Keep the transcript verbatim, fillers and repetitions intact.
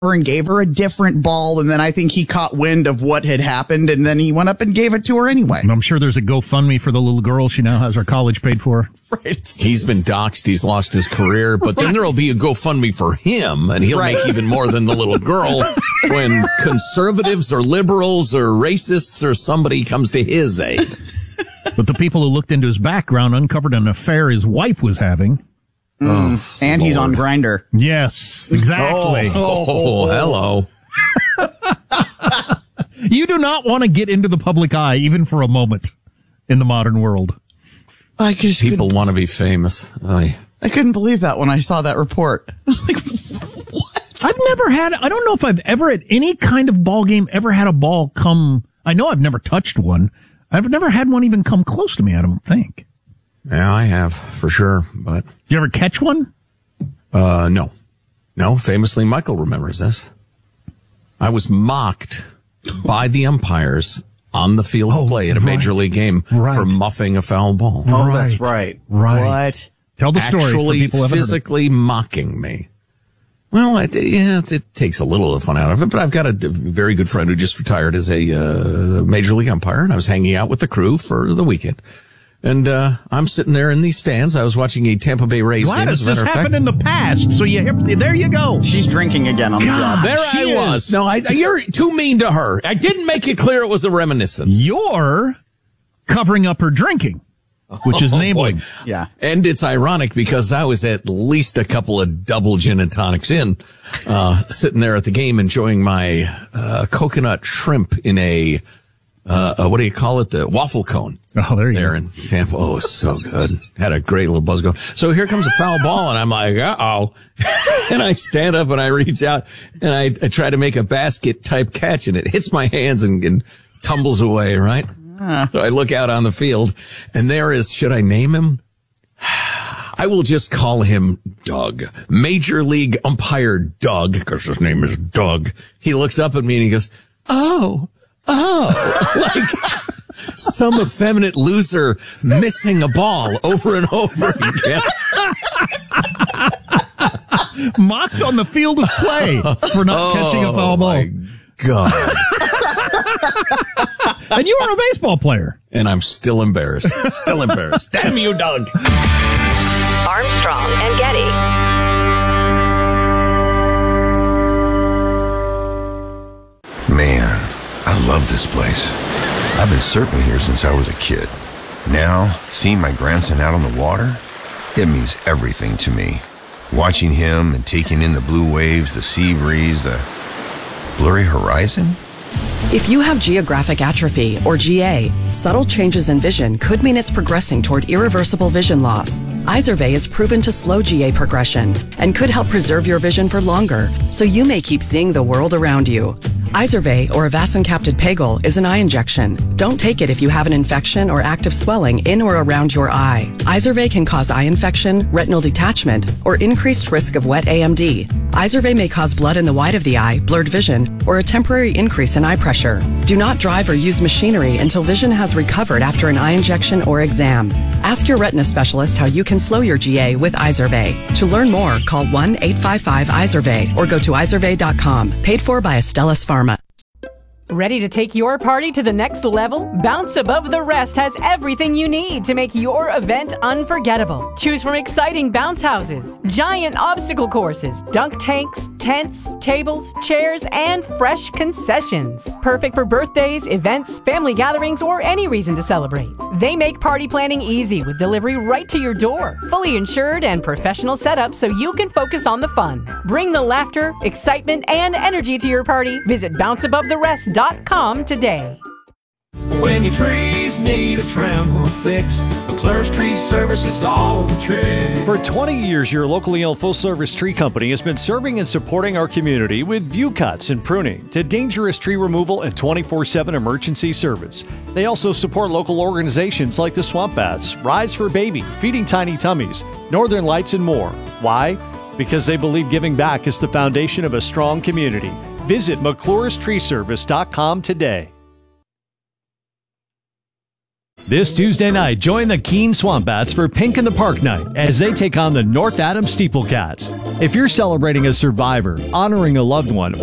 and gave her a different ball, and then I think he caught wind of what had happened, and then he went up and gave it to her anyway. And I'm sure there's a GoFundMe for the little girl. She now has her college paid for. Right. He's been doxxed. He's lost his career, but then there'll be a GoFundMe for him, and he'll Right. make even more than the little girl when conservatives or liberals or racists or somebody comes to his aid. But the people who looked into his background uncovered an affair his wife was having. Mm. Oh, and he's Lord. on Grindr. Yes, exactly. Oh, oh, hello. You do not want to get into the public eye, even for a moment, in the modern world. I just People want to be famous. Aye. I couldn't believe that when I saw that report. Like, what? I've never had, I don't know if I've ever at any kind of ball game ever had a ball come, I know I've never touched one. I've never had one even come close to me, I don't think. Yeah, I have, for sure, but... Did you ever catch one? Uh, no. No, famously, Michael remembers this. I was mocked by the umpires on the field Oh, of play at a right. major league game Right. for muffing a foul ball. Oh, that's right. Right. What? Tell the story for Actually people who haven't heard it. physically mocking me. Well, it, yeah, it, it takes a little of the fun out of it, but I've got a very good friend who just retired as a uh, major league umpire, and I was hanging out with the crew for the weekend. And uh I'm sitting there in these stands. I was watching a Tampa Bay Rays game. Gladys, As a this matter of happened fact. in the past, so you there you go. She's drinking again on God. the job. There She I is. was. No, I, you're too mean to her. I didn't make it clear it was a reminiscence. You're covering up her drinking, which is Oh, enabling. boy. Yeah. And it's ironic because I was at least a couple of double gin and tonics in, uh, sitting there at the game enjoying my uh, coconut shrimp in a, uh, uh, what do you call it? The waffle cone. Oh, there you There go. in Tampa. Oh, it's so good. Had a great little buzz going. So here comes a foul ball, and I'm like, uh-oh. And I stand up and I reach out and I, I try to make a basket type catch, and it hits my hands and, and tumbles away, right? So I look out on the field, and there is, should I name him? I will just call him Doug. Major League umpire Doug, because his name is Doug. He looks up at me and he goes, oh, oh. Like some effeminate loser missing a ball over and over again. Mocked on the field of play for not catching a foul Oh, ball. my God. And you are a baseball player. And I'm still embarrassed. Still embarrassed. Damn you, Doug. Armstrong and Getty. Man, I love this place. I've been surfing here since I was a kid. Now, seeing my grandson out on the water, it means everything to me. Watching him and taking in the blue waves, the sea breeze, the blurry horizon. If you have geographic atrophy, or G A, subtle changes in vision could mean it's progressing toward irreversible vision loss. Izervay is proven to slow G A progression and could help preserve your vision for longer, so you may keep seeing the world around you. Izervay, or avacincaptad pegol, is an eye injection. Don't take it if you have an infection or active swelling in or around your eye. Izervay can cause eye infection, retinal detachment, or increased risk of wet A M D. Izervay may cause blood in the white of the eye, blurred vision, or a temporary increase in eye pressure. Do not drive or use machinery until vision has recovered after an eye injection or exam. Ask your retina specialist how you can slow your G A with Izervay. To learn more, call one eight five five Izervay or go to izervay dot com. Paid for by Astellas Pharma. Ready to take your party to the next level? Bounce Above the Rest has everything you need to make your event unforgettable. Choose from exciting bounce houses, giant obstacle courses, dunk tanks, tents, tables, chairs, and fresh concessions. Perfect for birthdays, events, family gatherings, or any reason to celebrate. They make party planning easy with delivery right to your door. Fully insured and professional setup so you can focus on the fun. Bring the laughter, excitement, and energy to your party. Visit bounce above the rest dot com today. When your trees need a trim or fix, McClure's Tree Service is all the trick. For twenty years, your locally owned full-service tree company has been serving and supporting our community with view cuts and pruning to dangerous tree removal and twenty-four seven emergency service. They also support local organizations like the Swamp Bats, Rise for Baby, Feeding Tiny Tummies, Northern Lights, and more. Why? Because they believe giving back is the foundation of a strong community. Visit McClure's Tree Service dot com today. This Tuesday night, join the Keene Swamp Bats for Pink in the Park night as they take on the North Adams Steeple Cats. If you're celebrating a survivor, honoring a loved one,